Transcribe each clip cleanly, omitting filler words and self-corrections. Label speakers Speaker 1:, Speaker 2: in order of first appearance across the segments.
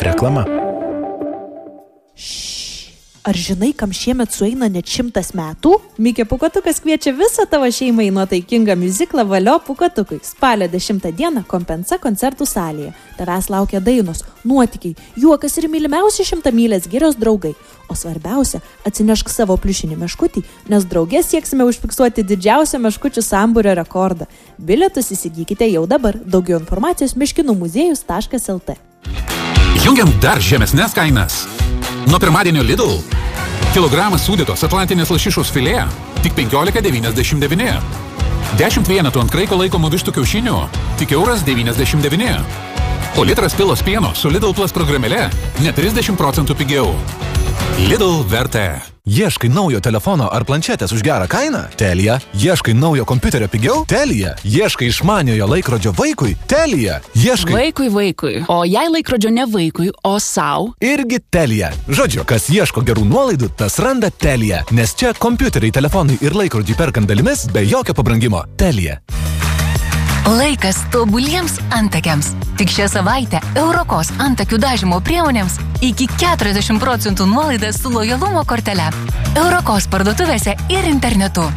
Speaker 1: Reklama.
Speaker 2: Ar žinai, kam šiemet sueina net 100 metų? Mikė Pūkuotukas kviečia visą tavo šeimą į nuotaikingą miuziklą Valio Pūkuotukui. Spalio 10 dieną Kompensa koncertų salėje. Tavęs laukia dainos, nuotykiai, juokas ir mylimiausi 100-mylės girios draugai. O svarbiausia, atsinešk savo pliušinį meškutį, nes draugės sieksime užfiksuoti didžiausią meškučių sambūrio rekordą. Bilietus įsigykite jau dabar. Daugiau informacijos meškinumuziejus.lt.
Speaker 3: Jungiam dar žemesnės kainas. Nuo pirmadienio Lidl. Kilogramas sūdytos atlantinės lašišos filė tik 15,99. 10 vienetų ant kraiko laikomų vištų kiaušinių tik €1,99. O litras pilos pieno su Lidl Plus programėle net 30% pigiau. Lidl vertė.
Speaker 4: Ieškai naujo telefono ar planšetės už gerą kainą? Telia. Ieškai naujo kompiuterio pigiau? Telia. Ieškai išmaniojo laikrodžio vaikui? Telia. Ieškai...
Speaker 5: Vaikui. O jei laikrodžio ne vaikui, o sau?
Speaker 4: Irgi Telia. Žodžiu, kas ieško gerų nuolaidų, tas randa Telia. Nes čia kompiuteriai, telefonai ir laikrodžiai perkant dalimis be jokio pabrangimo. Telia.
Speaker 6: Laikas tobuliems antakiams. Tik šią savaitę Eurokos antakių dažymo priemonėms iki 40% nuolaidą su lojalumo kortele. Eurokos parduotuvėse ir internetu.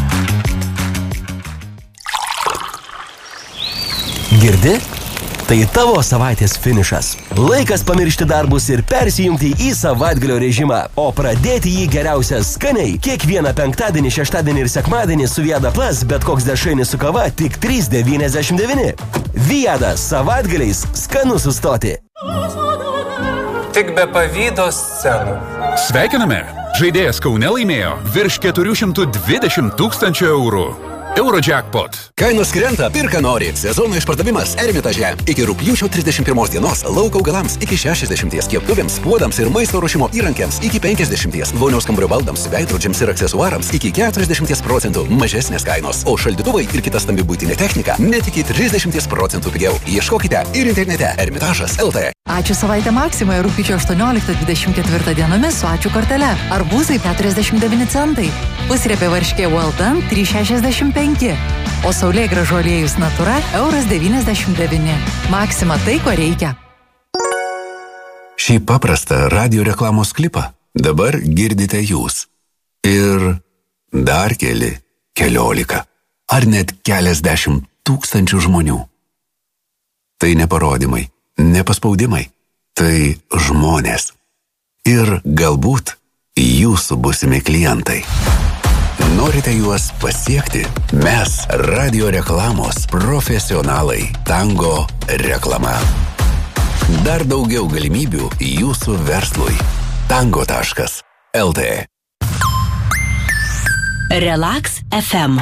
Speaker 7: Girdi? Tai tavo savaitės finišas. Laikas pamiršti darbus ir persijungti į savaitgalio režimą, o pradėti jį geriausia skaniai. Kiekvieną penktadienį, šeštadienį ir sekmadienį su Viada Plus bet koks dešrainis su kava tik 3,99. Viada savaitgaliais skanu sustoti.
Speaker 8: Tik be pavydo scenų.
Speaker 3: Sveikiname! Žaidėjas Kaune laimėjo virš 420 000 eurų. Eurojackpot.
Speaker 9: Kainos krenta, pirka nori. Sezono išpardavimas Ermitaže. Iki rugpjūčio 31 dienos lauko augalams iki 60, keptuvėms, puodams ir maisto ruošimo įrankiams iki 50, vonios kambario baldams, veidrodžiams ir aksesuarams iki 40% mažesnės kainos, o šaldytuvai ir kita stambi buitinė technika net iki 30% pigiau. Ieškokite ir internete Ermitažas.lt.
Speaker 10: Ačiū savaitę Maksimoje rugpjūčio 18-24 dienomis su ačiū kortele. Arbūzai 49 centai. Pusriepė varškė Well Done 3,65. O saulėgrąžų aliejus Natura €1,99. Maksima tai, ko reikia.
Speaker 9: Šį paprastą radio reklamos klipą dabar girdite jūs. Ir dar keliolika, ar net keliasdešimt tūkstančių žmonių. Tai ne parodymai, ne paspaudimai, tai žmonės. Ir galbūt jūsų būsimi klientai. Norite juos pasiekti? Mes radio reklamos profesionalai. Tango reklama. Dar daugiau galimybių jūsų verslui. Tango.lt.
Speaker 6: Relax FM.